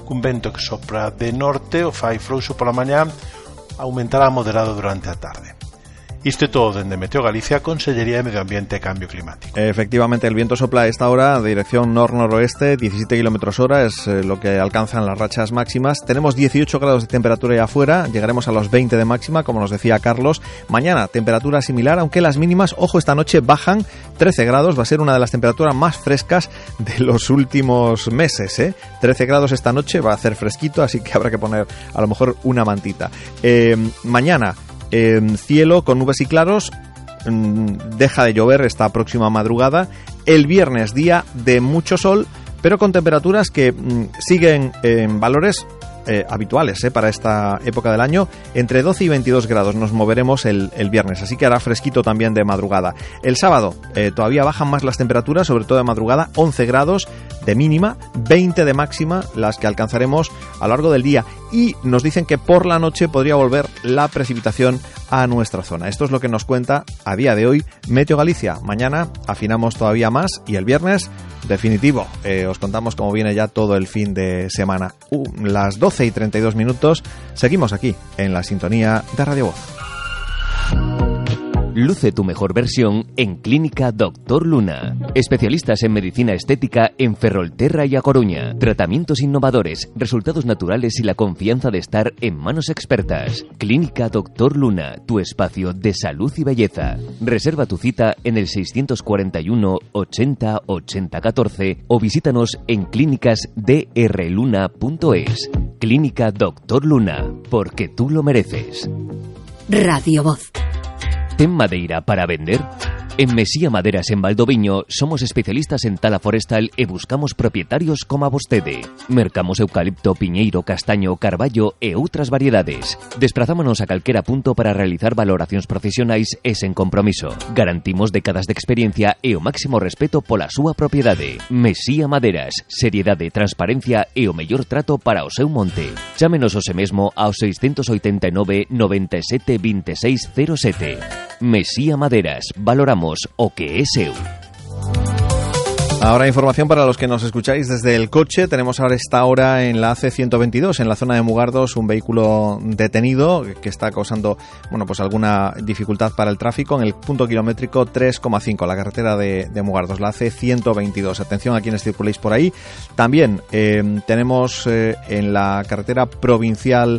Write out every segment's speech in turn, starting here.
cun vento que sopra de norte, o fai frouxo pola mañá, aumentará a moderado durante a tarde. Isto é todo dende Meteo Galicia, Consellería de Medio Ambiente e Cambio Climático. Efectivamente, el viento sopla a esta hora de dirección nor-noroeste, 17 km/h es lo que alcanzan las rachas máximas. Tenemos 18 grados de temperatura ahí afuera, llegaremos a los 20 de máxima, como nos decía Carlos. Mañana, temperatura similar, aunque las mínimas, ojo, esta noche bajan 13 grados, va a ser una de las temperaturas más frescas de los últimos meses, ¿eh? 13 grados esta noche, va a hacer fresquito, así que habrá que poner a lo mejor una mantita. Mañana, cielo con nubes y claros, deja de llover esta próxima madrugada. El viernes, día de mucho sol, pero con temperaturas que siguen en valores habituales para esta época del año. Entre 12 y 22 grados nos moveremos el viernes, así que hará fresquito también de madrugada. El sábado todavía bajan más las temperaturas, sobre todo de madrugada, 11 grados de mínima, 20 de máxima, las que alcanzaremos a lo largo del día, y nos dicen que por la noche podría volver la precipitación a nuestra zona. Esto es lo que nos cuenta a día de hoy Meteo Galicia. Mañana afinamos todavía más y el viernes definitivo. Os contamos cómo viene ya todo el fin de semana. Las 12:32, seguimos aquí en la sintonía de Radio Voz. Luce tu mejor versión en Clínica Doctor Luna. Especialistas en medicina estética en Ferrolterra y A Coruña. Tratamientos innovadores, resultados naturales y la confianza de estar en manos expertas. Clínica Doctor Luna, tu espacio de salud y belleza. Reserva tu cita en el 641 80 80 14 o visítanos en clínicasdrluna.es. Clínica Doctor Luna, porque tú lo mereces. Radio Voz. ¿Ten madeira para vender? En Mesía Maderas en Valdoviño somos especialistas en tala forestal e buscamos propietarios como a vostede. Mercamos eucalipto, piñeiro, castaño, carballo e outras variedades. Desprazámonos a calquera punto para realizar valoracións profesionais e sen compromiso. Garantimos décadas de experiencia e o máximo respeto pola súa propiedade. Mesía Maderas, seriedade, transparencia e o mellor trato para o seu monte. Chámenos hoxe mesmo ao 689 97 26 07. Mesía Maderas, valoramos o que es seu. Ahora información para los que nos escucháis desde el coche. Tenemos ahora esta hora en la AC122, en la zona de Mugardos, un vehículo detenido que está causando, pues alguna dificultad para el tráfico en el punto kilométrico 3,5, la carretera de Mugardos, la AC122. Atención a quienes circuléis por ahí. También tenemos en la carretera provincial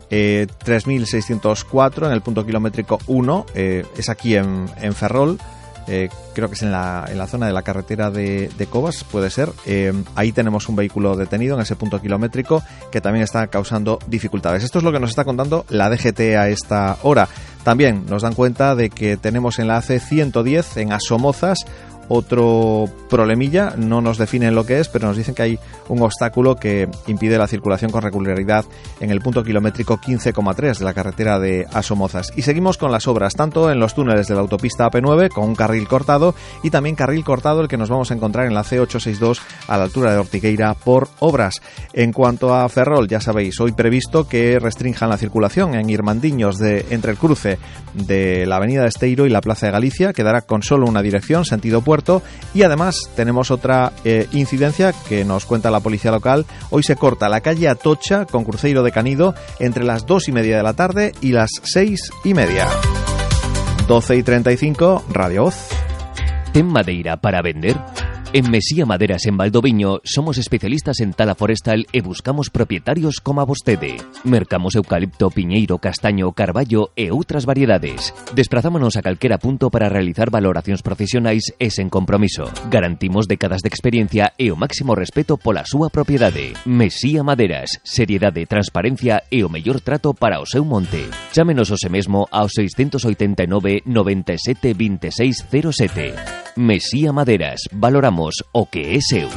3604 en el punto kilométrico 1, es aquí en Ferrol, creo que es en la zona de la carretera de Cobas, puede ser. Ahí tenemos un vehículo detenido en ese punto kilométrico que también está causando dificultades. Esto es lo que nos está contando la DGT a esta hora. También nos dan cuenta de que tenemos en la AC110 en Asomozas otro problemilla, no nos definen lo que es, pero nos dicen que hay un obstáculo que impide la circulación con regularidad en el punto kilométrico 15,3 de la carretera de Asomozas. Y seguimos con las obras, tanto en los túneles de la autopista AP9, con un carril cortado, y también carril cortado el que nos vamos a encontrar en la C862 a la altura de Ortigueira por obras. En cuanto a Ferrol, ya sabéis, hoy previsto que restrinjan la circulación en Irmandiños entre el cruce de la avenida de Esteiro y la Plaza de Galicia, quedará con solo una dirección, sentido puerto. Y además tenemos otra incidencia que nos cuenta la policía local. Hoy se corta la calle Atocha con Cruceiro de Canido entre las 2:30 de la tarde y las 6:30. 12:35, Radio Voz. ¿Ten madeira para vender? En Mesía Maderas en Valdoviño somos especialistas en tala forestal e buscamos propietarios como a vostede. Mercamos eucalipto, piñeiro, castaño, carballo e outras variedades. Desprazámonos a calquera punto para realizar valoracións profesionais e sen compromiso. Garantimos décadas de experiencia e o máximo respeto pola súa propiedade. Mesía Maderas, seriedade, transparencia e o mellor trato para o seu monte. Chámenos hoxe mesmo ao 689 97 26 07. Mesía Maderas, valoramos o que é seu.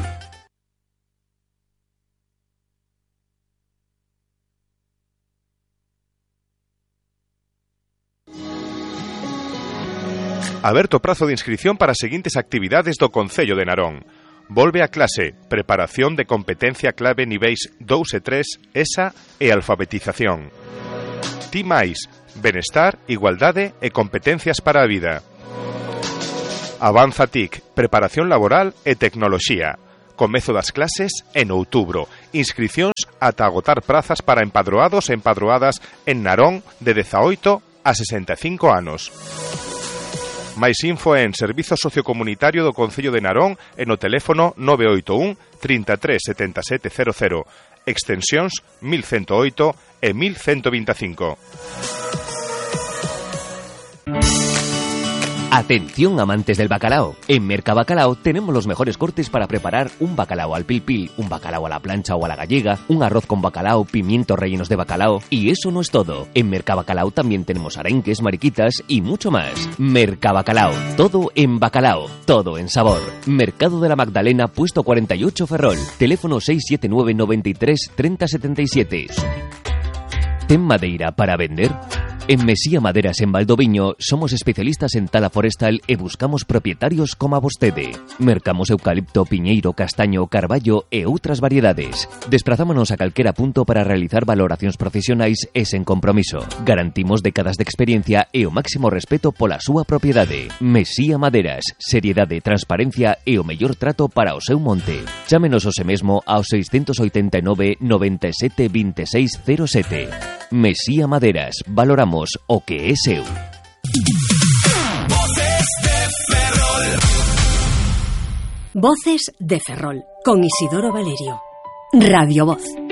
Aberto prazo de inscrición para as seguintes actividades do Concello de Narón. Volve a clase, preparación de competencia clave niveis 2 e 3, ESA e alfabetización. Ti máis, benestar, igualdade e competencias para a vida. Avanza TIC, preparación laboral e tecnoloxía. Comezo das clases en outubro. Inscricións ata agotar prazas para empadroados e empadroadas en Narón de 18 a 65 anos. Máis info en Servizo Sociocomunitario do Concello de Narón e no teléfono 981 33 77 00, extensións 1108 e 1125. Atención amantes del bacalao. En Mercabacalao tenemos los mejores cortes para preparar un bacalao al pil pil, un bacalao a la plancha o a la gallega, un arroz con bacalao, pimientos rellenos de bacalao. Y eso no es todo. En Mercabacalao también tenemos arenques, mariquitas y mucho más. Mercabacalao. Todo en bacalao. Todo en sabor. Mercado de la Magdalena, puesto 48 Ferrol. Teléfono 679 93 30 77. ¿Ten madeira para vender? En Mesía Maderas en Valdoviño somos especialistas en tala forestal e buscamos propietarios como a vostede. Mercamos eucalipto, piñeiro, castaño, carballo e outras variedades. Desprazámonos a calquera punto para realizar valoracións profesionais e sen compromiso. Garantimos décadas de experiencia e o máximo respeto pola súa propiedade. Mesía Maderas, seriedade, transparencia e o mellor trato para o seu monte. Chámenos hoxe mesmo ao 689 97 26 07. Mesía Maderas, valoramos o que é seu. Voces de Ferrol, con Isidoro Valerio. Radio Voz.